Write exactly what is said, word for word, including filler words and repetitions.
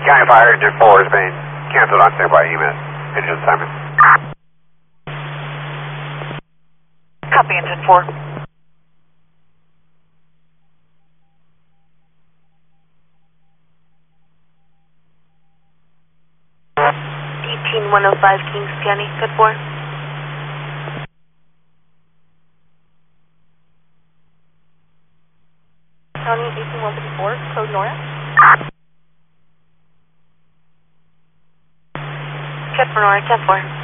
County Fire, Engine four has been canceled on standby E M S. Engine assignment. Copy, Engine four. eighteen one oh five Kings County, good four. County eighteen one fifty-four, code Nora. Check for Nora, ten four.